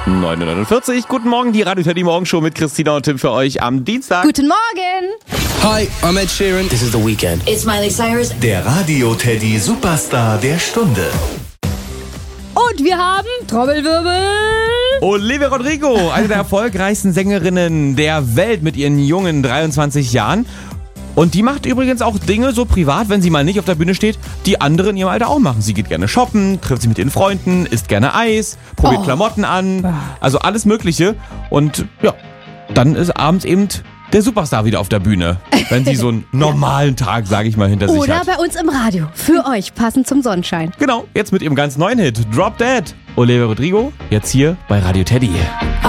9:49. Guten Morgen, die Radio Teddy Morgenshow mit Christina und Tim für euch am Dienstag. Guten Morgen! Hi, I'm Ed Sheeran. This is The Weeknd. It's Miley Cyrus. Der Radio Teddy Superstar der Stunde. Und wir haben Trommelwirbel. Olivia Rodrigo, eine der erfolgreichsten Sängerinnen der Welt mit ihren jungen 23 Jahren. Und die macht übrigens auch Dinge so privat, wenn sie mal nicht auf der Bühne steht, die andere in ihrem Alter auch machen. Sie geht gerne shoppen, trifft sich mit ihren Freunden, isst gerne Eis, probiert Klamotten an, also alles Mögliche. Und ja, dann ist abends eben der Superstar wieder auf der Bühne, wenn sie so einen normalen Tag, sage ich mal, hinter sich Oder hat. bei uns im Radio. Für euch, passend zum Sonnenschein. Genau, jetzt mit ihrem ganz neuen Hit, Drop Dead. Olivia Rodrigo, jetzt hier bei Radio Teddy.